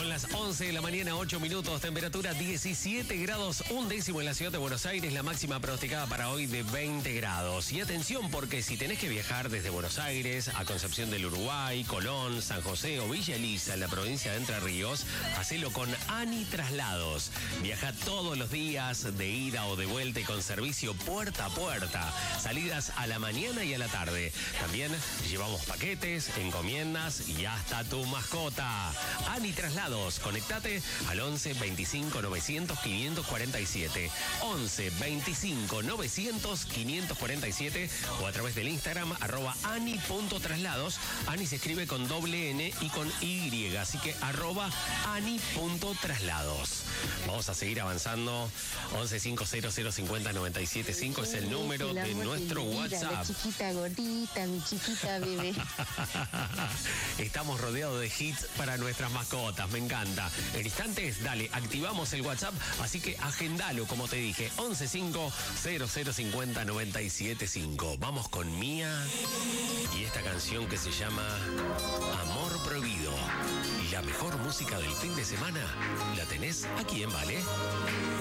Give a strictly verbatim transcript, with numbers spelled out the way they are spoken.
Son las once de la mañana, ocho minutos, temperatura diecisiete grados, un décimo en la ciudad de Buenos Aires, la máxima pronosticada para hoy de veinte grados. Y atención, porque si tenés que viajar desde Buenos Aires a Concepción del Uruguay, Colón, San José o Villa Elisa, en la provincia de Entre Ríos, hacelo con Ani Traslados. Viaja todos los días de ida o de vuelta y con servicio puerta a puerta. Salidas a la mañana y a la tarde. También llevamos paquetes, encomiendas y hasta tu mascota. Ani Traslados, conectate al once veinticinco novecientos quinientos cuarenta y siete. once veinticinco novecientos quinientos cuarenta y siete o a través del Instagram arroba ani.traslados. Ani se escribe con doble N y con Y, así que arroba ani.traslados. Vamos a seguir avanzando. once cincuenta cincuenta noventa y siete cinco es el número de nuestro WhatsApp. La chiquita gordita, mi chiquita bebé. Estamos rodeados de hits para nuestras mascotas, me encanta. En instantes, dale, activamos el WhatsApp, así que agendalo, como te dije, once cincuenta cincuenta noventa y siete cinco. Vamos con Mía y esta canción que se llama Amor Prohibido. Y la mejor música del fin de semana la tenés aquí en Vale.